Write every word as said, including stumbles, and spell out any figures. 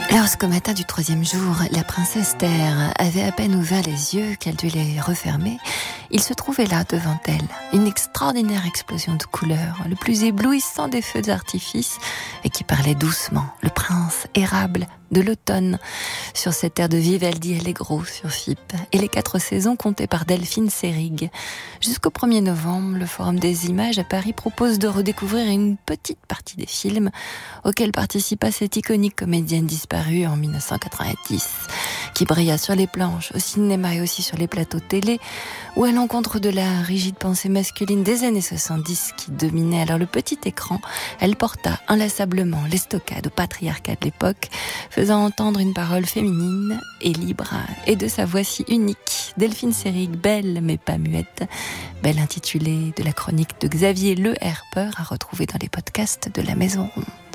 Lorsqu'au matin du troisième jour, la princesse Terre avait à peine ouvert les yeux qu'elle dut les refermer, il se trouvait là devant elle une extraordinaire explosion de couleurs, le plus éblouissant des feux d'artifice, et qui parlait doucement, le prince érable de l'automne. Sur cette terre de Vivaldi, elle est gros sur F I P, et les quatre saisons comptées par Delphine Seyrig. Jusqu'au premier novembre, le Forum des images à Paris propose de redécouvrir une petite partie des films auxquels participa cette iconique comédienne disparue en dix-neuf cent quatre-vingt-dix, qui brilla sur les planches, au cinéma et aussi sur les plateaux télé, où à l'encontre de la rigide pensée masculine des années soixante-dix qui dominait alors le petit écran, elle porta inlassablement l'estocade au patriarcat de l'époque, faisant entendre une parole féminine et libre, et de sa voix si unique, Delphine Seyrig, belle mais pas muette, belle intitulée de la chronique de Xavier Le Herpeur, à retrouver dans les podcasts de la Maison Ronde.